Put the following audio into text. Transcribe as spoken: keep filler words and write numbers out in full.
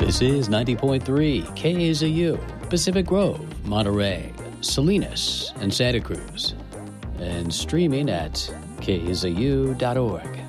This is ninety point three K Z U, Pacific Grove, Monterey, Salinas, and Santa Cruz. And streaming at K Z U dot org.